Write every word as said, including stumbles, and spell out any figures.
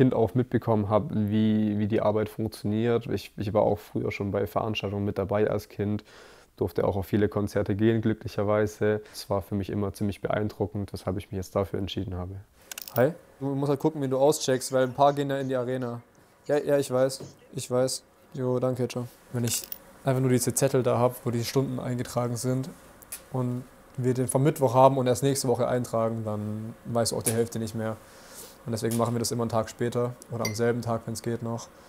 Kind auch mitbekommen habe, wie, wie die Arbeit funktioniert. Ich, ich war auch früher schon bei Veranstaltungen mit dabei als Kind, durfte auch auf viele Konzerte gehen, glücklicherweise. Es war für mich immer ziemlich beeindruckend, weshalb ich mich jetzt dafür entschieden habe. Hi? Du musst halt gucken, wie du auscheckst, weil ein paar gehen ja in die Arena. Ja, ja, ich weiß. Ich weiß. Jo, danke, ciao. Wenn ich einfach nur diese Zettel da habe, wo die Stunden eingetragen sind und wir den vom Mittwoch haben und erst nächste Woche eintragen, dann weiß auch die Hälfte nicht mehr. Und deswegen machen wir das immer einen Tag später oder am selben Tag, wenn es geht noch.